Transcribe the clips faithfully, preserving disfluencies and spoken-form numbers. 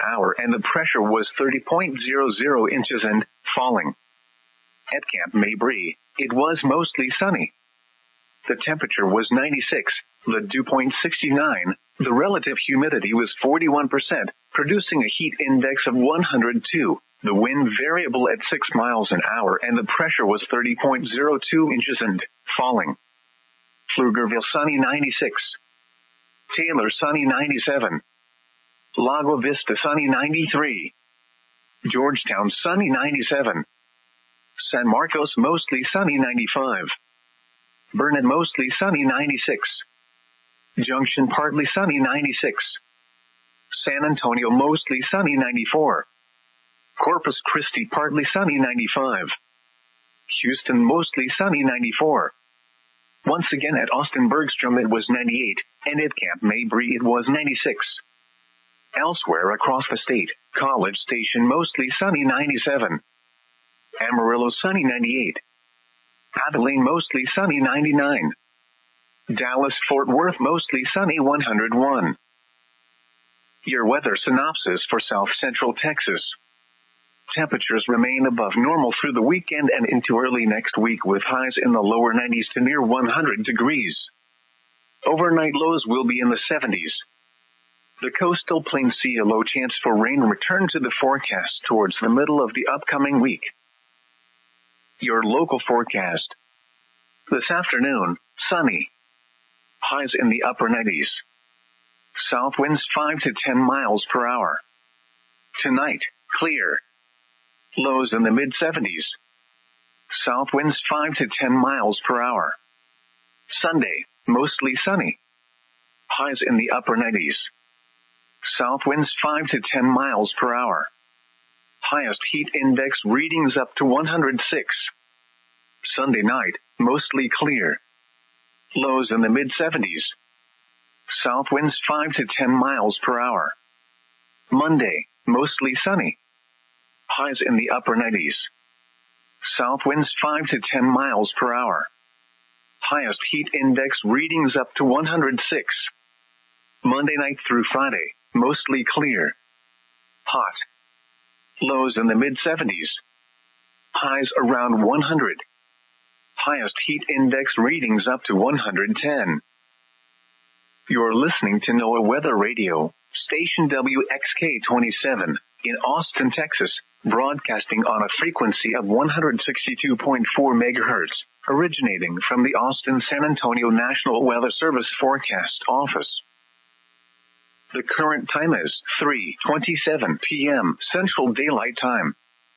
hour and the pressure was thirty point zero zero inches and falling. At Camp Mabry, it was mostly sunny. The temperature was ninety-six, the dew point sixty-nine, the relative humidity was forty-one percent, producing a heat index of one hundred two, the wind variable at six miles an hour and the pressure was thirty point zero two inches and falling. Pflugerville sunny ninety-six. Taylor sunny ninety-seven. Lago Vista sunny ninety-three. Georgetown sunny ninety-seven. San Marcos mostly sunny ninety-five. Burnet mostly sunny ninety-six. Junction partly sunny ninety-six. San Antonio mostly sunny ninety-four. Corpus Christi partly sunny ninety-five. Houston mostly sunny ninety-four. Once again at Austin Bergstrom it was ninety-eight, and at Camp Mabry it was ninety-six. Elsewhere across the state, College Station mostly sunny ninety-seven. Amarillo sunny ninety-eight. Abilene mostly sunny ninety-nine. Dallas-Fort Worth mostly sunny one hundred one. Your weather synopsis for South Central Texas. Temperatures remain above normal through the weekend and into early next week with highs in the lower nineties to near one hundred degrees. Overnight lows will be in the seventies. The coastal plains see a low chance for rain return to the forecast towards the middle of the upcoming week. Your local forecast. This afternoon, sunny. Highs in the upper nineties. South winds five to ten miles per hour. Tonight, clear. Lows in the mid seventies. South winds five to ten miles per hour. Sunday, mostly sunny. Highs in the upper nineties. South winds five to ten miles per hour. Highest heat index readings up to one hundred six. Sunday night, mostly clear. Lows in the mid seventies. South winds five to ten miles per hour. Monday, mostly sunny. Highs in the upper nineties. South winds five to ten miles per hour. Highest heat index readings up to one hundred six. Monday night through Friday, mostly clear. Hot. Lows in the mid seventies. Highs around one hundred. Highest heat index readings up to one hundred ten. You're listening to NOAA Weather Radio, station W X K twenty-seven, in Austin, Texas, broadcasting on a frequency of one hundred sixty-two point four megahertz, originating from the Austin-San Antonio National Weather Service Forecast Office. The current time is three twenty-seven p.m. Central Daylight Time.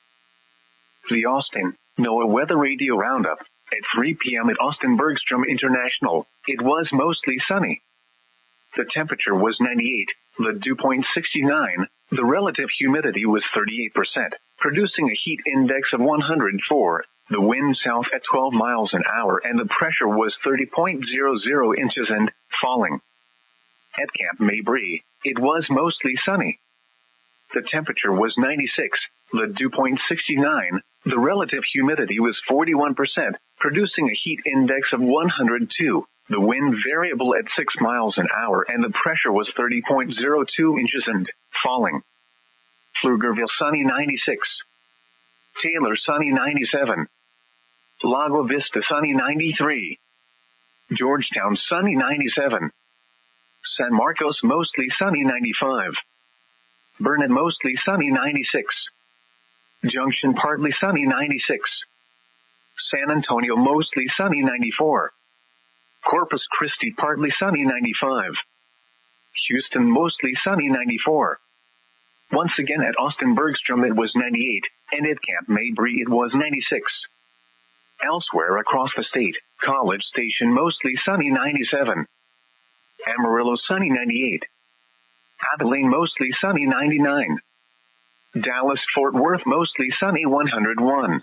The Austin NOAA Weather Radio Roundup. At three p.m. at Austin Bergstrom International, it was mostly sunny. The temperature was ninety-eight, the dew point sixty-nine, the relative humidity was thirty-eight percent, producing a heat index of one hundred four, the wind south at twelve miles an hour and the pressure was thirty point zero zero inches and falling. At Camp Mabry, it was mostly sunny. The temperature was ninety-six, the dew point sixty-nine, the relative humidity was forty-one percent, producing a heat index of one hundred two, the wind variable at six miles an hour and the pressure was thirty point zero two inches and falling. Pflugerville sunny ninety-six. Taylor sunny ninety-seven. Lago Vista sunny ninety-three. Georgetown sunny ninety-seven. San Marcos mostly sunny ninety-five. Burnet mostly sunny ninety-six. Junction partly sunny ninety-six. San Antonio mostly sunny ninety-four. Corpus Christi partly sunny ninety-five. Houston mostly sunny ninety-four. Once again at Austin Bergstrom it was ninety-eight, and at Camp Mabry it was ninety-six. Elsewhere across the state, College Station mostly sunny ninety-seven. Amarillo sunny ninety-eight. Abilene mostly sunny ninety-nine. Dallas-Fort Worth mostly sunny one hundred one.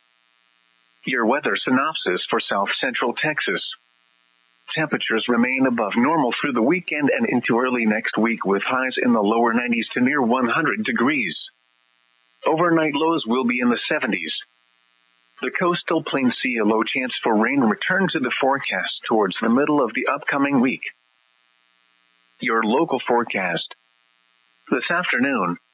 Your weather synopsis for South Central Texas. Temperatures remain above normal through the weekend and into early next week with highs in the lower nineties to near one hundred degrees. Overnight lows will be in the seventies. The coastal plains see a low chance for rain return to the forecast towards the middle of the upcoming week. Your local forecast. This afternoon,